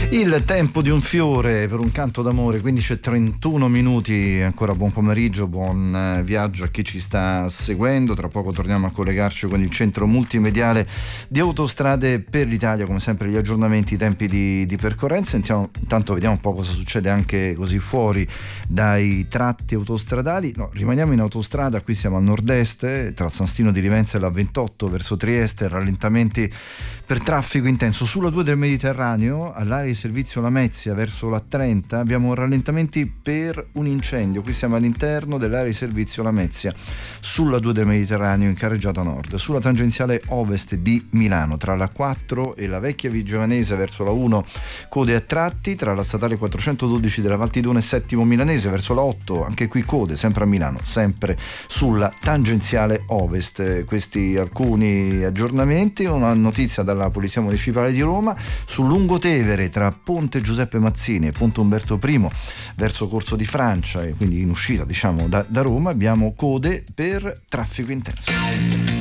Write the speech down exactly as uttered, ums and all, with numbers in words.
Il tempo di un fiore per un canto d'amore, quindici e trentuno minuti, ancora buon pomeriggio, buon viaggio a chi ci sta seguendo. Tra poco torniamo a collegarci con il centro multimediale di Autostrade per l'Italia, come sempre gli aggiornamenti, i tempi di, di percorrenza. Intanto, intanto vediamo un po' cosa succede anche così fuori dai tratti autostradali. No, rimaniamo in autostrada, qui siamo a nord-est, tra San Stino di Livenza e la ventotto verso Trieste, rallentamenti per traffico intenso. Sulla due del Mediterraneo, all'area di servizio Lamezia verso la trenta, abbiamo rallentamenti per un incendio. Qui siamo all'interno dell'area di servizio Lamezia, sulla due del Mediterraneo in carreggiata nord. Sulla tangenziale ovest di Milano, tra la quattro e la vecchia Vigiovanese verso la uno, code a tratti. Tra la statale quattrocentododici della Valtidone e Settimo Milanese verso la otto, anche qui code, sempre a Milano, sempre sulla tangenziale ovest. Questi alcuni aggiornamenti. Una notizia dalla Polizia Municipale di Roma: sul Lungotevere tra Ponte Giuseppe Mazzini e Ponte Umberto I verso Corso di Francia, e quindi in uscita diciamo da, da Roma, abbiamo code per traffico intenso.